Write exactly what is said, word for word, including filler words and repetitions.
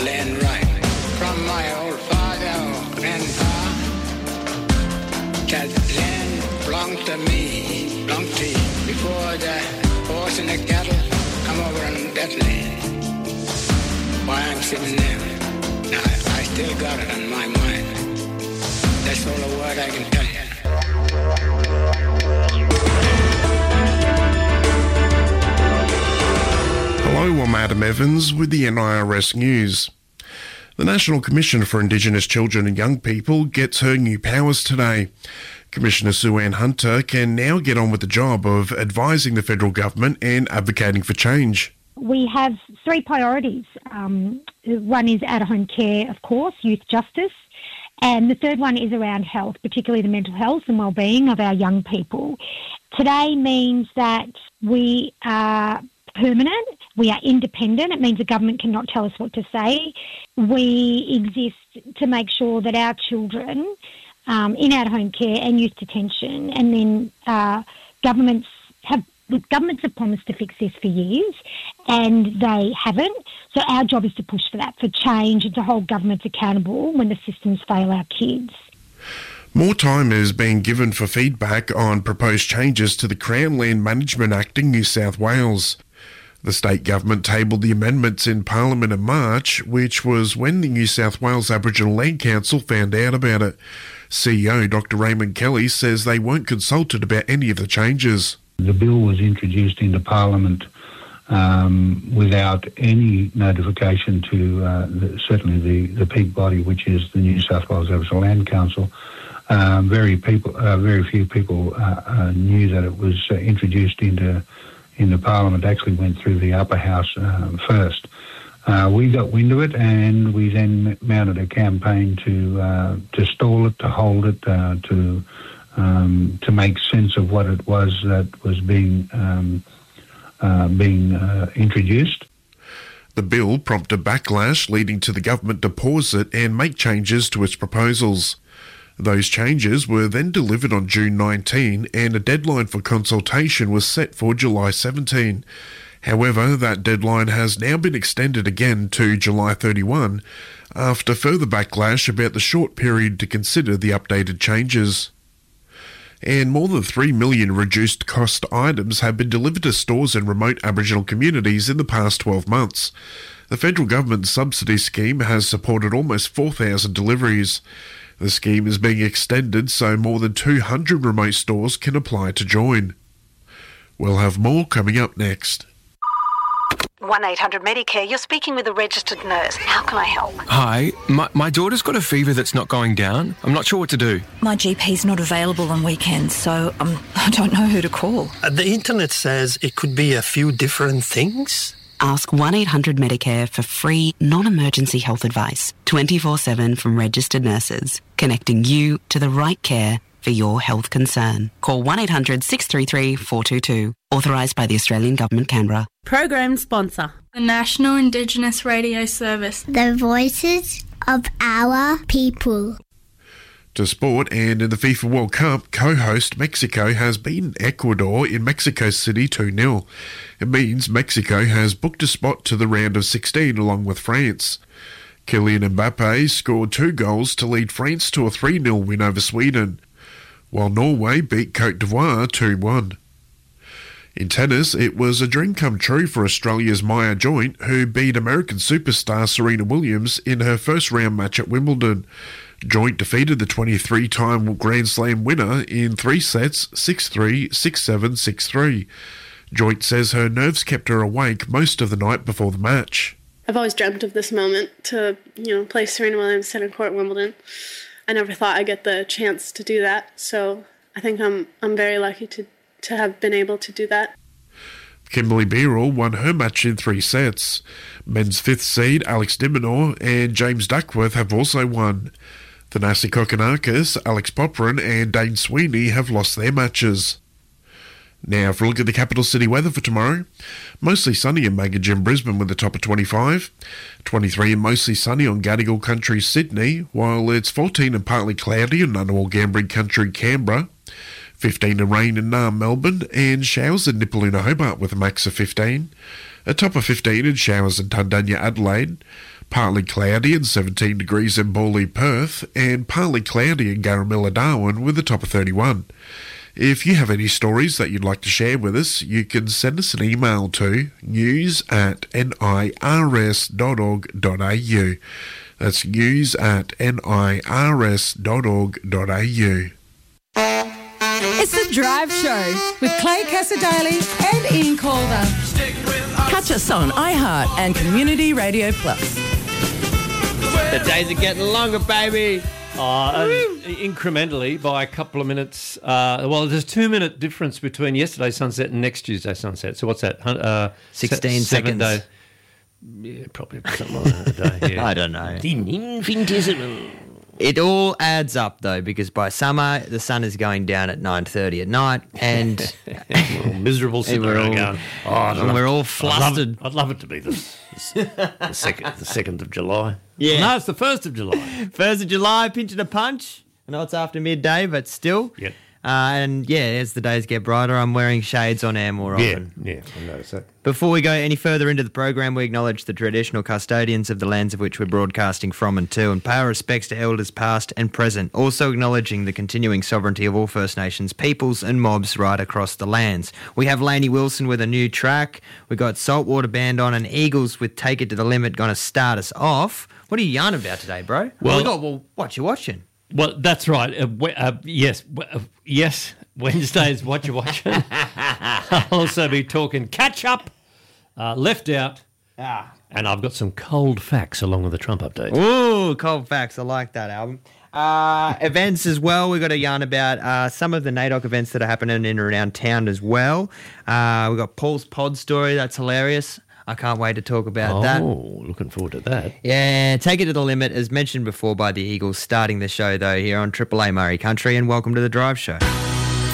land right. From my old father or grandpa, that land belonged to me, belonged to you. Before the horse and the cattle come over on that land. Why I'm sitting there. Now, I still got it on my mind. That's all the word I can tell you. Hello, I'm Adam Evans with the N I R S News. The National Commission for Indigenous Children and Young People gets her new powers today. Commissioner Sue-Ann Hunter can now get on with the job of advising the federal government and advocating for change. We have three priorities. Um, one is out-of-home care, of course, youth justice, and the third one is around health, particularly the mental health and well-being of our young people. Today means that we are permanent, we are independent. It means the government cannot tell us what to say. We exist to make sure that our children um, in out-of-home care and youth detention, and then uh, governments have governments have promised to fix this for years, and they haven't. So our job is to push for that, for change, and to hold governments accountable when the systems fail our kids. More time is being given for feedback on proposed changes to the Crown Land Management Act in New South Wales. The state government tabled the amendments in Parliament in March, which was when the New South Wales Aboriginal Land Council found out about it. C E O Doctor Raymond Kelly says they weren't consulted about any of the changes. The bill was introduced into Parliament um, without any notification to uh, the, certainly the, the peak body, which is the New South Wales Aboriginal Land Council. Um, very people, uh, very few people uh, uh, knew that it was uh, introduced into into Parliament. Actually went through the upper house uh, first. Uh, we got wind of it, and we then mounted a campaign to uh, to stall it, to hold it, uh, to um, to make sense of what it was that was being um, uh, being uh, introduced. The bill prompted backlash, leading to the government to pause it and make changes to its proposals. Those changes were then delivered on June nineteenth, and a deadline for consultation was set for July seventeenth. However, that deadline has now been extended again to July thirty-first after further backlash about the short period to consider the updated changes. And more than three million reduced cost items have been delivered to stores in remote Aboriginal communities in the past twelve months. The federal government subsidy scheme has supported almost four thousand deliveries. The scheme is being extended so more than two hundred remote stores can apply to join. We'll have more coming up next. one eight hundred Medicare, you're speaking with a registered nurse. How can I help? Hi, my, my daughter's got a fever that's not going down. I'm not sure what to do. My G P's not available on weekends, so um, I don't know who to call. Uh, the internet says it could be a few different things. Ask one eight hundred Medicare for free, non-emergency health advice, twenty-four seven from registered nurses, connecting you to the right care for your health concern. Call one eight hundred six three three four two two. Authorised by the Australian Government, Canberra. Program sponsor. The National Indigenous Radio Service. The voices of our people. To sport, and in the FIFA World Cup, co-host Mexico has beaten Ecuador in Mexico City two nil. It means Mexico has booked a spot to the round of sixteen along with France. Kylian Mbappe scored two goals to lead France to a three nil win over Sweden, while Norway beat Cote d'Ivoire two one. In tennis, it was a dream come true for Australia's Maya Joint, who beat American superstar Serena Williams in her first round match at Wimbledon. Joint defeated the twenty-three-time Grand Slam winner in three sets, six three, six seven, six three. Joint says her nerves kept her awake most of the night before the match. I've always dreamt of this moment to, you know, play Serena Williams center court at Wimbledon. I never thought I'd get the chance to do that, so I think I'm I'm very lucky to, to have been able to do that. Kimberly Birrell won her match in three sets. Men's fifth seed Alex de Minaur and James Duckworth have also won. Thanasi Kokkinakis, Alex Popyrin and Dane Sweeney have lost their matches. Now for a look at the capital city weather for tomorrow. Mostly sunny in Maggie and Brisbane with a top of twenty-five. twenty-three and mostly sunny on Gadigal Country, Sydney, while it's fourteen and partly cloudy in Ngunnawal Gambling Country, Canberra. fifteen and rain in Naarm, Melbourne, and showers in Nipaluna, Hobart with a max of fifteen. A top of fifteen and showers in Tundanya, Adelaide. Partly cloudy and seventeen degrees in Bawley, Perth, and partly cloudy in Garamilla, Darwin with a top of thirty-one. If you have any stories that you'd like to share with us, you can send us an email to news at nirs dot org dot a u. That's news at nirs dot org dot a u. It's The Drive Show with Clay Casadale and Ian Calder. Catch us on iHeart and Community Radio Plus. The days are getting longer, baby. Oh, uh, incrementally by a couple of minutes. Uh, well, there's a two-minute difference between yesterday's sunset and next Tuesday's sunset. So what's that? Uh, sixteen se- seconds. Day. Yeah, probably something like that a day. Yeah. I don't know. Infinitesimal. It all adds up, though, because by summer, the sun is going down at nine thirty at night, and we're all miserable sitting we're around all, going, oh, and love, we're all I'd flustered. love, it, I'd love it to be the, the, second, the second of July. Yeah. No, it's the first of July. First of July, pinch and a punch. I know it's after midday, but still. Yep. Uh, and, yeah, as the days get brighter, I'm wearing shades on air more Yeah, often. yeah, I noticed that. Before we go any further into the program, we acknowledge the traditional custodians of the lands of which we're broadcasting from and to, and pay our respects to elders past and present, also acknowledging the continuing sovereignty of all First Nations peoples and mobs right across the lands. We have Lainey Wilson with a new track. We got Saltwater Band on, and Eagles with Take It to the Limit going to start us off. What are you yarning about today, bro? Well, we got, well, what you watching? Well, that's right. Uh, we, uh, yes, uh, yes. Wednesday is what you're watching. I'll also be talking catch up, uh, left out, ah. and I've got some cold facts along with the Trump update. Ooh, cold facts. I like that album. Uh, events as well. We've got a yarn about uh, some of the NAIDOC events that are happening in and around town as well. Uh, we've got Paul's Pod story. That's hilarious. I can't wait to talk about oh, that. Oh, looking forward to that. Yeah, Take It to the Limit, as mentioned before by the Eagles, starting the show, though, here on Triple A Murray Country, and welcome to The Drive Show.